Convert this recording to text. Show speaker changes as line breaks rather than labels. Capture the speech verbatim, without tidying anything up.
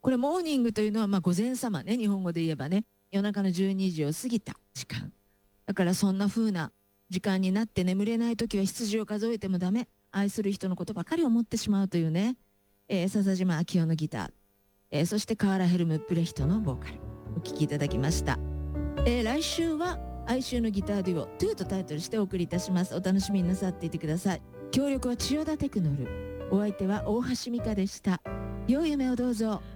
これモーニングというのはまあ午前様ね、日本語で言えばね、夜中のじゅうにじを過ぎた時間。だからそんな風な時間になって眠れない時は羊を数えてもダメ。愛する人のことばかり思ってしまうというね、えー、笹島明夫のギター、えー、そしてカーラ・ヘルム・プレヒトのボーカル、お聴きいただきました。えー、来週は哀愁のギターデュオトゥーとタイトルしてお送りいたします。お楽しみになさっていてください。協力は千代田テクノル、お相手は大橋美香でした。良い夢をどうぞ。